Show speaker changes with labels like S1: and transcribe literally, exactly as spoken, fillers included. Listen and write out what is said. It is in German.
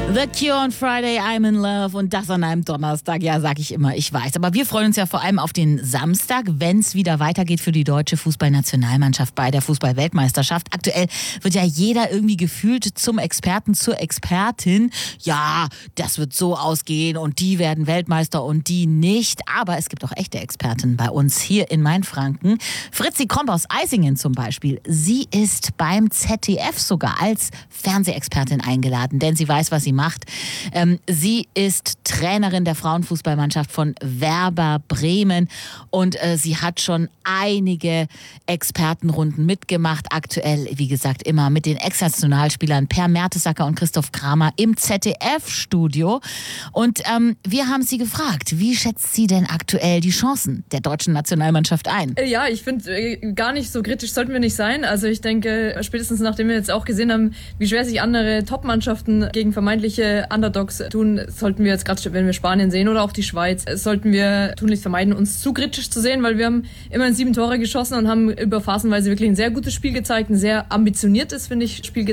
S1: The Cure on Friday, I'm in Love und das an einem Donnerstag, ja, sag ich immer, ich weiß. Aber wir freuen uns ja vor allem auf den Samstag, wenn es wieder weitergeht für die deutsche Fußballnationalmannschaft bei der Fußball-Weltmeisterschaft. Aktuell wird ja jeder irgendwie gefühlt zum Experten, zur Expertin. Ja, das wird so ausgehen und die werden Weltmeister und die nicht. Aber es gibt auch echte Experten bei uns hier in Mainfranken. Fritzi kommt aus Eisingen zum Beispiel. Sie ist beim Z D F sogar als Fernsehexpertin eingeladen, denn sie weiß, was sie macht. Ähm, sie ist Trainerin der Frauenfußballmannschaft von Werder Bremen und äh, sie hat schon einige Expertenrunden mitgemacht. Aktuell, wie gesagt, immer mit den Ex-Nationalspielern Per Mertesacker und Christoph Kramer im Z D F-Studio. Und ähm, wir haben sie gefragt, wie schätzt sie denn aktuell die Chancen der deutschen Nationalmannschaft ein?
S2: Ja, ich finde, äh, gar nicht so kritisch sollten wir nicht sein. Also ich denke, spätestens nachdem wir jetzt auch gesehen haben, wie schwer sich andere Top-Mannschaften gegen vermeintliche Underdogs tun, sollten wir jetzt gerade, wenn wir Spanien sehen oder auch die Schweiz, sollten wir tunlichst vermeiden, uns zu kritisch zu sehen, weil wir haben immerhin sieben Tore geschossen und haben über phasenweise wirklich ein sehr gutes Spiel gezeigt, ein sehr ambitioniertes, finde ich, Spiel gezeigt.